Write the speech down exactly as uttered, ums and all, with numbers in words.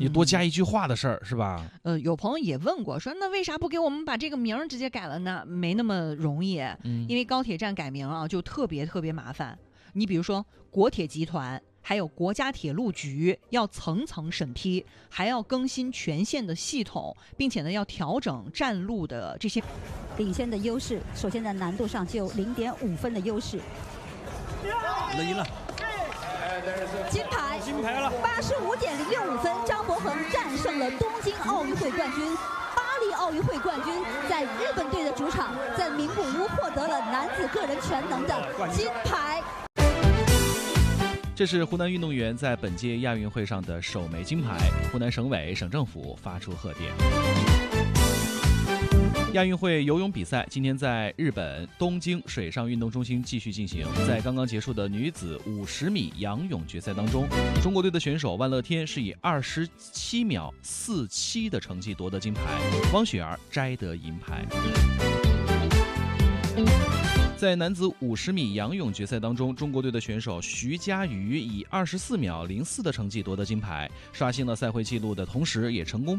你多加一句话的事儿、嗯、是吧？ 呃，有朋友也问过，说那为啥不给我们把这个名儿直接改了呢？没那么容易，嗯，因为高铁站改名啊，就特别特别麻烦。你比如说国铁集团。还有国家铁路局要层层审批，还要更新全线的系统，并且呢要调整站路的这些领先的优势。首先在难度上就有零点五分的优势。 赢了赢了， 金牌金牌了， 八十五点零六五分，张博恒战胜了东京奥运会冠军。巴黎奥运会冠军在日本队的主场，在名古屋获得了男子个人全能的金牌。 这是湖南运动员在本届亚运会上的首枚金牌，湖南省委省政府发出贺电。亚运会游泳比赛今天在日本东京水上运动中心继续进行。在刚刚结束的女子五十米仰泳决赛当中，中国队的选手万乐天是以二十七秒四七的成绩夺得金牌，汪雪儿摘得银牌。在男子五十米仰泳决赛当中，中国队的选手徐嘉余以二十四秒零四的成绩夺得金牌，刷新了赛会纪录的同时，也成功